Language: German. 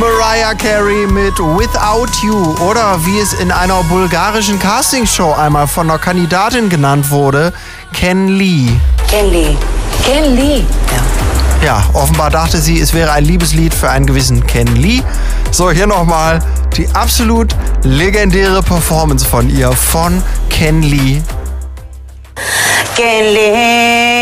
Mariah Carey mit Without You oder wie es in einer bulgarischen Castingshow einmal von einer Kandidatin genannt wurde, Ken Lee. Ken Lee. Ken Lee. Ja. Ja, offenbar dachte sie, es wäre ein Liebeslied für einen gewissen Ken Lee. So, hier nochmal die absolut legendäre Performance von ihr, von Ken Lee. Ken Lee.